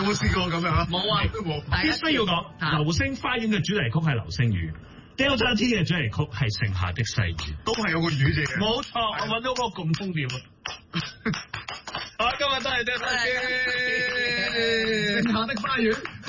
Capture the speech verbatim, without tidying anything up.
有冇試過咁樣？ 冇啊， 都冇。 必須要講，《流星花園》嘅主題曲係流星雨 ，Delta T 嘅主題曲係盛夏的細雨， 都係有個雨字嘅。 冇錯，我揾到個共通點啊！好，今日都係 Delta T， 盛夏的花園。